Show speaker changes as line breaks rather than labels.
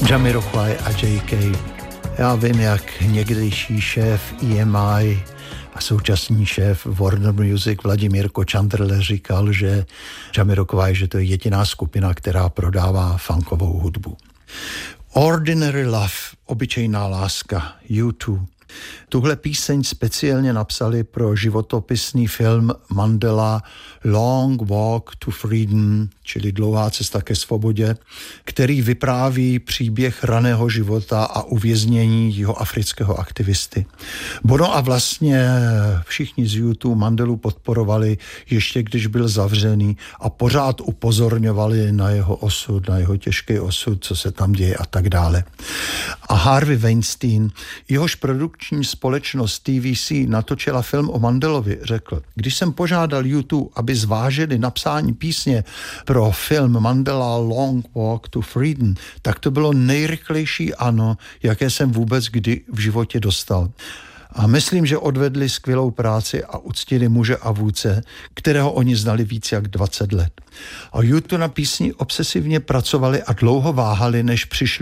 Jamiroquai a J.K. Já vím, jak někdejší šéf EMI a současný šéf Warner Music Vladimír Kochandrle říkal, že Jamiroquai, že to je jediná skupina, která prodává funkovou hudbu. Ordinary Love, obyčejná láska, U2. Tuhle píseň speciálně napsali pro životopisný film Mandela Long Walk to Freedom, čili Dlouhá cesta ke svobodě, který vypráví příběh raného života a uvěznění jihoafrického aktivisty. Bono a vlastně všichni z U2 Mandelu podporovali ještě když byl zavřený a pořád upozorňovali na jeho osud, na jeho těžký osud, co se tam děje a tak dále. A Harvey Weinstein, jehož produkční společnost TVC natočila film o Mandelovi, řekl: když jsem požádal U2, aby zvážili napsání písně pro film Mandela Long Walk to Freedom, tak to bylo nejrychlejší ano, jaké jsem vůbec kdy v životě dostal. A myslím, že odvedli skvělou práci a uctili muže a vůdce, kterého oni znali víc jak 20 let. A U2 na písni obsesivně pracovali a dlouho váhali, než přišli